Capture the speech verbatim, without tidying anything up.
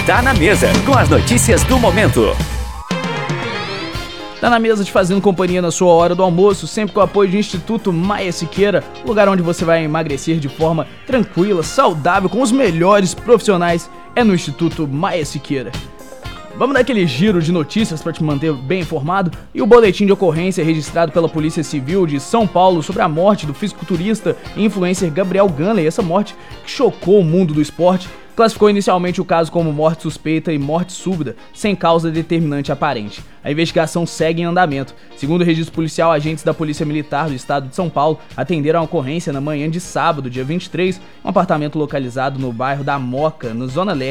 Tá na Mesa, com as notícias do momento. Tá na mesa te fazendo companhia na sua hora do almoço, sempre com o apoio do Instituto Maia Siqueira, lugar onde você vai emagrecer de forma tranquila, saudável, com os melhores profissionais, é no Instituto Maia Siqueira. Vamos dar aquele giro de notícias para te manter bem informado, e o boletim de ocorrência registrado pela Polícia Civil de São Paulo sobre a morte do fisiculturista e influencer Gabriel Gunley, essa morte que chocou o mundo do esporte, classificou inicialmente o caso como morte suspeita e morte súbita, sem causa determinante aparente. A investigação segue em andamento. Segundo o registro policial, agentes da Polícia Militar do Estado de São Paulo atenderam a ocorrência na manhã de sábado, dia vinte e três, em um apartamento localizado no bairro da Moca, na Zona Leste